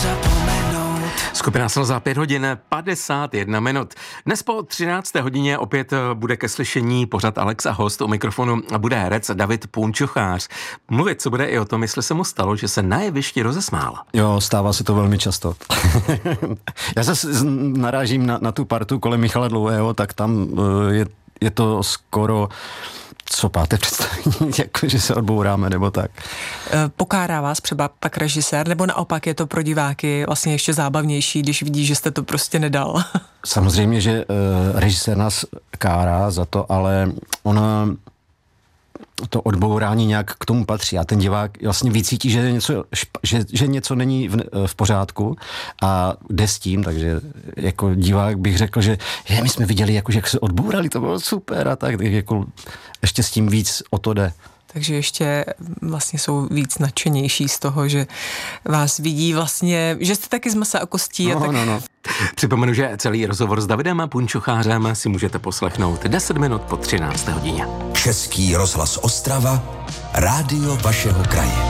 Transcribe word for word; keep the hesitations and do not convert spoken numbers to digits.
zapomenout. Skupina Slza, pět hodin padesát jedna minut. Dnes po třinácté hodině opět bude ke slyšení pořad Alex a host. U mikrofonu bude herec David Punčochář. Mluvit, co bude i o tom, jestli se mu stalo, že se na jevišti rozesmál. Jo, stává se to velmi často. Já zase narážím na, na tu partu kolem Michala Dlouhého, tak tam je, je to skoro co páté představení, jako že se odbouráme, nebo tak. Pokárá vás třeba pak režisér, nebo naopak je to pro diváky vlastně ještě zábavnější, když vidí, že jste to prostě nedal? Samozřejmě, že uh, režisér nás kárá za to, ale ona to odbourání nějak k tomu patří a ten divák vlastně vycítí, že něco, že, že něco není v, v pořádku a jde s tím, takže jako divák bych řekl, že je, my jsme viděli, jako, že jak se odbourali, to bylo super a tak, tak jako ještě s tím víc o to jde. Takže ještě vlastně jsou víc nadšenější z toho, že vás vidí vlastně, že jste taky z masa a kostí. No, a tak... no, no. Připomenu, že celý rozhovor s Davidem Punčochářem si můžete poslechnout deset minut po třinácté hodině. Český rozhlas Ostrava, rádio vašeho kraje.